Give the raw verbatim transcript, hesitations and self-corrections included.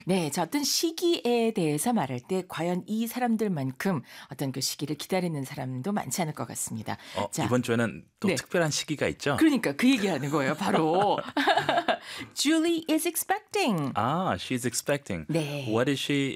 네. 자 어떤 시기에 대해서 말할 때 과연 이 사람들만큼 어떤 그 시기를 기다리는 사람도 많지 않을 것 같습니다. 어, 자 이번 주에는 또 네. 특별한 시기가 있죠? 그러니까 그 얘기하는 거예요 바로. Julie is expecting. Ah, she's expecting. 네. What is she